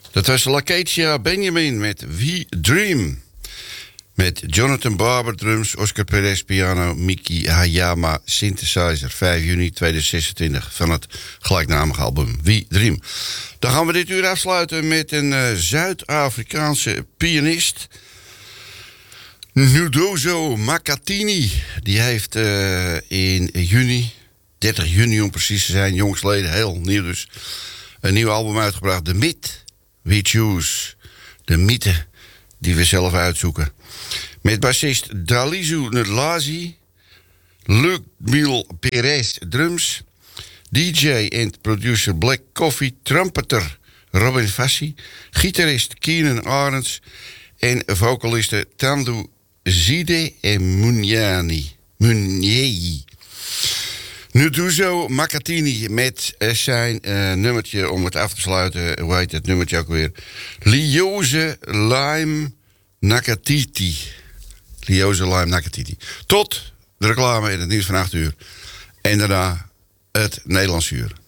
Dat was Laketia Benjamin met We Dream. Met Jonathan Barber drums, Oscar Perez piano, Miki Hayama synthesizer. 5 juni 2026 van het gelijknamige album We Dream. Dan gaan we dit uur afsluiten met een Zuid-Afrikaanse pianist. Nduduzo Makhathini. Die heeft in juni, 30 juni om precies te zijn, jongsleden, heel nieuw dus, een nieuw album uitgebracht. The Myth We Choose. De mythe die we zelf uitzoeken. Met bassist Dalizu Ndlazi, Ludmil Perez drums, DJ en producer Black Coffee, trumpeter Robin Fassi, gitarist Keenan Arends en vocalisten Tandu Zide en Munyei. Nduduzo Makhathini met zijn nummertje om het af te sluiten. Hoe heet het nummertje ook weer? Lioze Lime Nakatiti. Lioze Lime Nakatiti. Tot de reclame in het nieuws van 8 uur. En daarna het Nederlands uur.